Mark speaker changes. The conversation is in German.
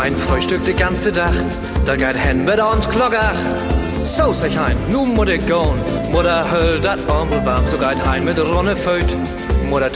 Speaker 1: ein Frühstück de ganze Tag, da geht hen mit uns Glocker. So sag ich ein, nu muss ich gehen, Mutter höll dat Armbel warm, so geht hein mit Ronne Föt. Mutter